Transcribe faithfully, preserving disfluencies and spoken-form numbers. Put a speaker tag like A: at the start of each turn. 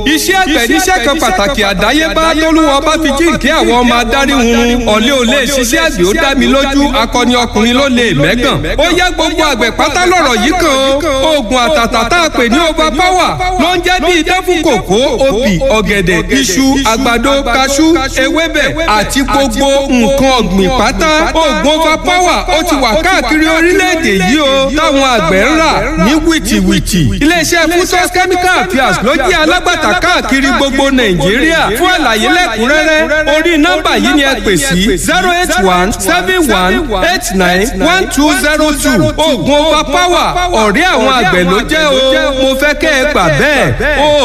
A: iṣẹ́ àgbẹ̀ níṣẹ́ kan pàtàkì àdáyébá tólúwa bá fi jíǹkí àwọn ọmọ adarí hun ọ̀lẹ́ ò lè ṣiṣẹ́ àgbẹ̀ ó dá mi lójú akọni ọkùnrin ló lè mẹ́gàn. ó yá gbogbo àgbẹ̀ pátá lọ̀rọ̀ yìí kan oògùn àtàtà tá a pè ní over power ló ń jẹ́ bí idán fún kòkó obì ọ̀gẹ̀dẹ̀ iṣu àgbàdo kaṣú ewébẹ̀ àti gbogbo nǹkan ọ̀gbìn pátá. oògùn over power ó ti wà káàkiri orílẹ̀-èdè yìí o táwọn àgbẹ̀ ń rà ní wìtìwìtì. iléeṣẹ́ futos chemical affairs ló jẹ́ alágbàtà káàkiri gbogbo nàìjíríà. fún àlàyé lẹ́kùnrẹ́rẹ́ orí nọ́mbà yìí ni ẹ pè sí zero eight one seven one eight nine one two zero two. oògùn over power ọ̀rẹ́ àwọn àgbẹ̀ ló jẹ́ o mo fẹ́ kẹ́ ẹ gbà bẹ́ẹ̀.